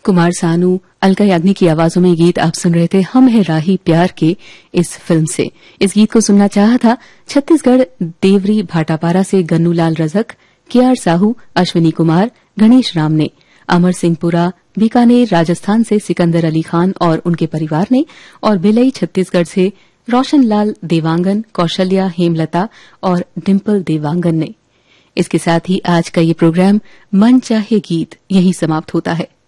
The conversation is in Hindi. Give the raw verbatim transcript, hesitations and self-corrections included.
कुमार सानू, अलका याग्निक की आवाजों में गीत आप सुन रहे थे हम है राही प्यार के इस फिल्म से। इस गीत को सुनना चाहा था छत्तीसगढ़ देवरी भाटापारा से गन्नूलाल रजक, के आर साहू, अश्विनी कुमार, गणेश राम ने। अमर सिंहपुरा बीकानेर राजस्थान से सिकंदर अली खान और उनके परिवार ने, और भिलई छत्तीसगढ़ से रोशनलाल देवांगन, कौशल्या, हेमलता और डिम्पल देवांगन ने। इसके साथ ही आज का ये प्रोग्राम मन चाहे गीत यहीं समाप्त होता है।